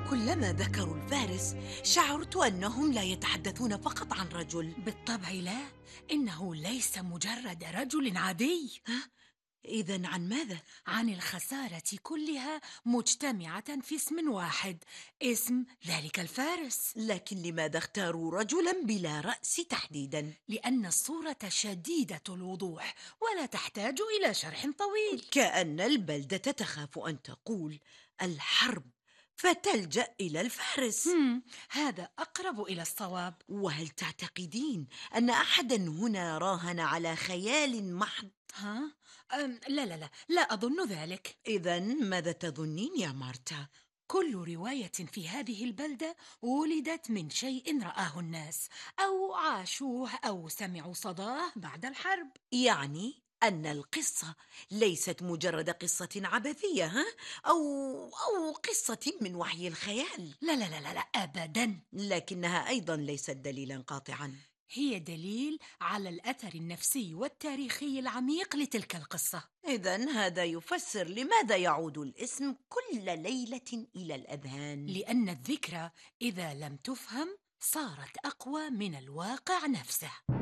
كلما ذكروا الفارس شعرت أنهم لا يتحدثون فقط عن رجل. بالطبع لا، إنه ليس مجرد رجل عادي. إذن عن ماذا؟ عن الخسارة كلها مجتمعة في اسم واحد، اسم ذلك الفارس. لكن لماذا اختاروا رجلا بلا رأس تحديدا؟ لأن الصورة شديدة الوضوح ولا تحتاج إلى شرح طويل. كأن البلدة تخاف أن تقول الحرب فتلجأ إلى الفارس. هذا أقرب إلى الصواب. وهل تعتقدين أن أحدا هنا راهن على خيال محض؟ ها؟ لا لا لا، لا أظن ذلك. إذن ماذا تظنين يا مارتا؟ كل رواية في هذه البلدة ولدت من شيء رآه الناس أو عاشوه أو سمعوا صداه بعد الحرب. يعني أن القصة ليست مجرد قصة عبثية، ها؟ أو قصة من وحي الخيال. لا لا لا لا لا أبدا. لكنها أيضا ليست دليلا قاطعا. هي دليل على الأثر النفسي والتاريخي العميق لتلك القصة. إذن هذا يفسر لماذا يعود الاسم كل ليلة إلى الأذهان. لأن الذكرى إذا لم تفهم صارت أقوى من الواقع نفسه.